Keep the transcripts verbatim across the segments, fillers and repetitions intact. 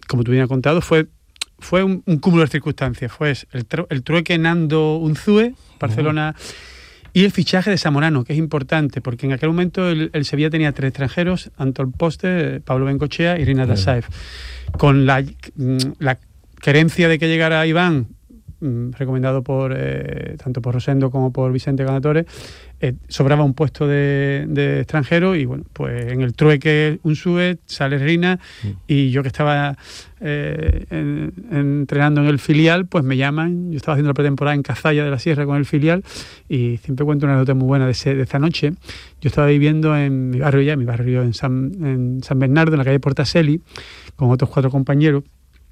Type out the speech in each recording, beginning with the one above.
como tú bien has contado, fue, fue un, un cúmulo de circunstancias. Fue el, el trueque Nando Unzúe, Barcelona, uh-huh. y el fichaje de Zamorano, que es importante, porque en aquel momento el, el Sevilla tenía tres extranjeros, Antón Poste, Pablo Bengochea y Rinat Asaev. Uh-huh. Con la, la querencia de que llegara Iván, recomendado por eh, tanto por Rosendo como por Vicente Ganatore, eh, sobraba un puesto de, de extranjero y bueno, pues en el trueque Unzúe sale Rina mm. y yo que estaba eh, en, en, entrenando en el filial, pues me llaman. Yo estaba haciendo la pretemporada en Cazalla de la Sierra con el filial y siempre cuento una anécdota muy buena de, ese, de esa noche. Yo estaba viviendo en mi barrio ya, mi barrio en San, en San Bernardo, en la calle Portaseli, con otros cuatro compañeros,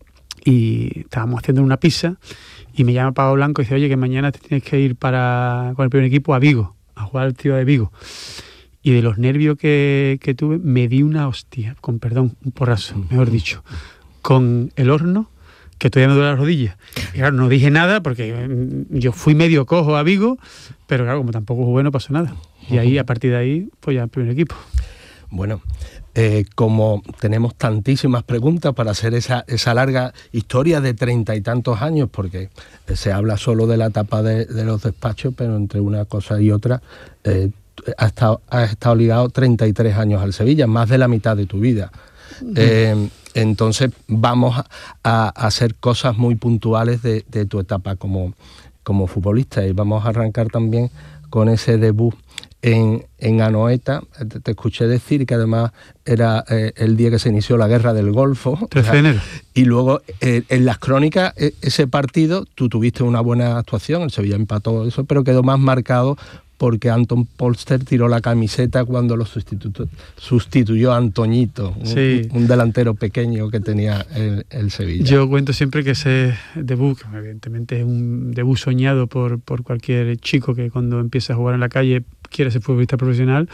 y estábamos haciendo una pizza y me llama Pablo Blanco y dice, oye, que mañana te tienes que ir para con el primer equipo a Vigo, a jugar al Tío de Vigo. Y de los nervios que, que tuve, me di una hostia, con perdón, un porrazo, mejor dicho, con el horno, que todavía me duele las rodillas. Y claro, no dije nada porque yo fui medio cojo a Vigo, pero claro, como tampoco jugué, no pasó nada. Y ahí, a partir de ahí, pues ya el primer equipo. Bueno, eh, como tenemos tantísimas preguntas para hacer esa, esa larga historia de treinta y tantos años, porque se habla solo de la etapa de, de los despachos, pero entre una cosa y otra eh, has, estado, has estado ligado treinta y tres años al Sevilla, más de la mitad de tu vida. Uh-huh. Eh, entonces vamos a, a hacer cosas muy puntuales de, de tu etapa como, como futbolista, y vamos a arrancar también con ese debut en, en Anoeta. Te, te escuché decir que además era eh, el día que se inició la guerra del Golfo. tres de enero. Y luego eh, en las crónicas, eh, ese partido, tú tuviste una buena actuación, el Sevilla empató eso, pero quedó más marcado porque Anton Polster tiró la camiseta cuando lo sustitu- sustituyó a Antoñito, sí. un, un delantero pequeño que tenía el, el Sevilla. Yo cuento siempre que ese debut, que evidentemente es un debut soñado por, por cualquier chico que cuando empieza a jugar en la calle quiere ser futbolista profesional.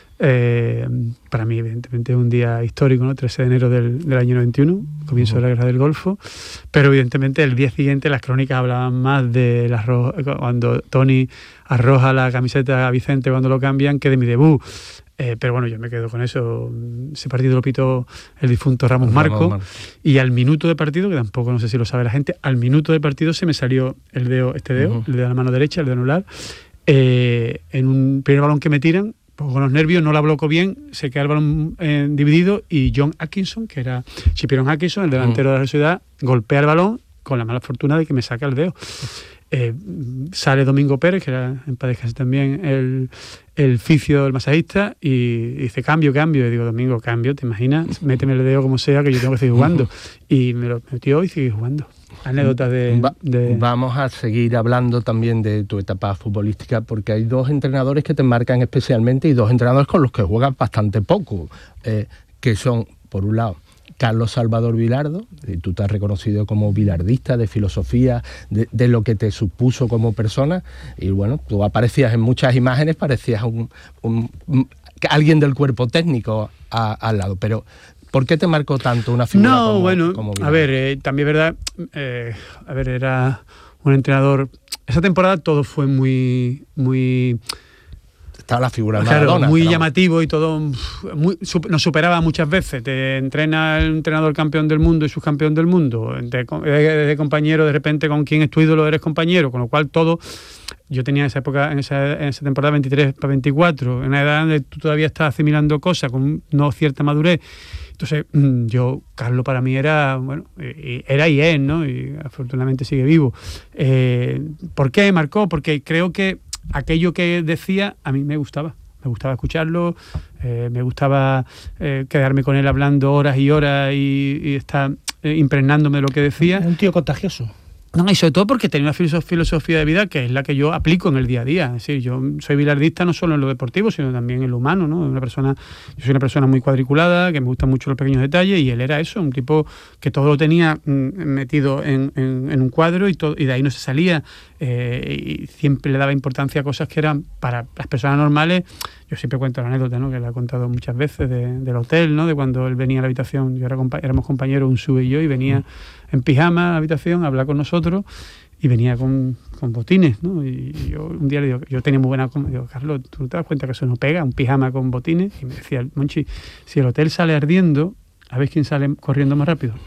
Eh, para mí evidentemente es un día histórico, ¿no? trece de enero del, del año noventa y uno, comienzo uh-huh. de la guerra del Golfo, pero evidentemente el día siguiente las crónicas hablaban más de la ro- cuando Tony arroja la camiseta a Vicente cuando lo cambian que de mi debut. Eh, pero bueno, yo me quedo con eso. Ese partido lo pitó el difunto Ramos Marco, Ramos y al minuto de partido, que tampoco no sé si lo sabe la gente, al minuto de partido se me salió el dedo, este dedo, uh-huh. el de la mano derecha, el de anular, eh, en un primer balón que me tiran, con los nervios no la bloco bien, se queda el balón eh, dividido y John Atkinson, que era Chipiron Atkinson, el delantero mm. de la Sociedad, golpea el balón con la mala fortuna de que me saca el dedo. Eh, sale Domingo Pérez, que era en paz descanse también el, el fisio, el masajista, y dice cambio, cambio. Y digo, Domingo, cambio, ¿te imaginas? Méteme el dedo como sea, que yo tengo que seguir jugando. Y me lo metió y sigue jugando. Anécdotas de, Va, de... Vamos a seguir hablando también de tu etapa futbolística, porque hay dos entrenadores que te marcan especialmente y dos entrenadores con los que juegas bastante poco, eh, que son, por un lado, Carlos Salvador Vilardo, y tú te has reconocido como bilardista, de filosofía, de, de lo que te supuso como persona, y bueno, tú aparecías en muchas imágenes, parecías un, un, un alguien del cuerpo técnico a, al lado, pero ¿por qué te marcó tanto una figura no, como, bueno, como Vilardo? A ver, eh, también es verdad, eh, a ver, era un entrenador, esa temporada todo fue muy, muy... Estaba la figura de claro, Maradona. muy pero... llamativo y todo, muy, nos superaba muchas veces. Te entrena el entrenador campeón del mundo y subcampeón del mundo, de, de, de compañero, de repente con quien es tu ídolo eres compañero, con lo cual todo... Yo tenía en esa época, en esa, en esa temporada veintitrés para veinticuatro, en una edad donde tú todavía estás asimilando cosas con no cierta madurez. Entonces, yo, Carlos para mí era, bueno, era y es, ¿no? Y afortunadamente sigue vivo. Eh, ¿Por qué marcó? Porque creo que aquello que decía a mí me gustaba. Me gustaba escucharlo, eh, me gustaba eh, quedarme con él hablando horas y horas y, y estar eh, impregnándome de lo que decía. Un tío contagioso. No, y sobre todo porque tenía una filosofía de vida que es la que yo aplico en el día a día. Es decir, yo soy bilardista no solo en lo deportivo, sino también en lo humano, ¿no? Una persona, yo soy una persona muy cuadriculada, que me gustan mucho los pequeños detalles, y él era eso, un tipo que todo lo tenía mm, metido en, en, en un cuadro y, todo, y de ahí no se salía. Eh, y siempre le daba importancia a cosas que eran para las personas normales. Yo siempre cuento la anécdota, ¿no? Que la he contado muchas veces de, del hotel, ¿no? De cuando él venía a la habitación, yo era compa- éramos compañeros, un sube y yo, y venía en pijama a la habitación a hablar con nosotros y venía con, con botines, ¿no? Y, y yo un día le digo, yo tenía muy buena... Digo, Carlos, ¿tú no te das cuenta que eso no pega? Un pijama con botines. Y me decía, Monchi, si el hotel sale ardiendo, ¿a ver quién sale corriendo más rápido?